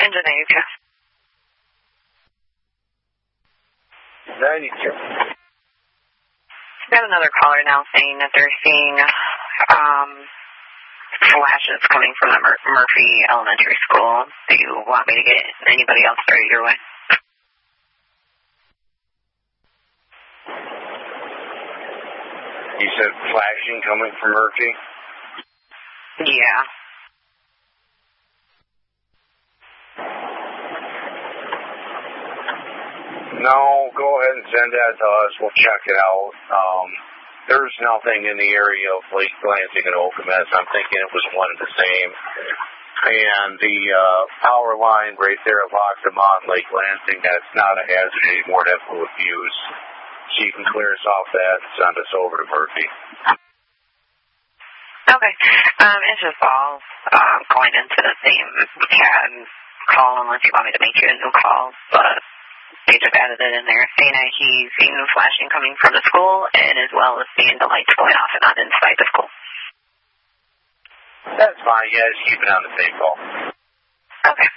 in Jamaica. 92. Got another caller now saying that they're seeing flashes coming from the Murphy Elementary School. Do you want me to get anybody else started your way? You said flashing coming from Murphy? Yeah. No, go ahead and send that to us. We'll check it out. There's nothing in the area of Lake Lansing and Okemos. I'm thinking it was one and the same. And the power line right there at Loxamont, Lake Lansing, that's not a hazard anymore. That's full of fuse. So you can clear us off that and send us over to Murphy. Okay. It's just all going into the same CAD call unless you want me to make you a new call. But they just added it in there, saying that he's seen the flashing coming from the school and as well as seeing the lights going off and on inside the school. That's fine. Yeah, just keep it on the same call. Okay.